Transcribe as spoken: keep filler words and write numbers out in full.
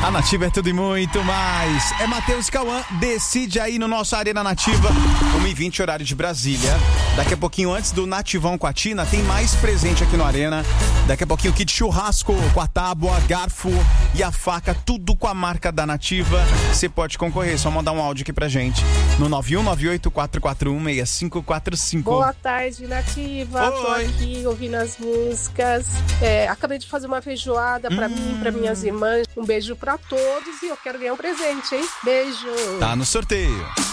A Nativa é tudo e muito mais. É Matheus Cauã, decide aí no nosso Arena Nativa, uma e vinte, horário de Brasília. Daqui a pouquinho, antes do Nativão com a Tina, tem mais presente aqui no Arena. Daqui a pouquinho, kit churrasco com a tábua, garfo e a faca, tudo com a marca da Nativa. Você pode concorrer, só mandar um áudio aqui pra gente no nove um nove oito quatro quatro um seis cinco quatro cinco. Boa tarde, Nativa. Oi. Tô aqui ouvindo as músicas. É, acabei de fazer uma feijoada pra hum. mim, pra minhas irmãs. Um beijo pra todos e eu quero ganhar um presente, hein? Beijo. Tá no sorteio.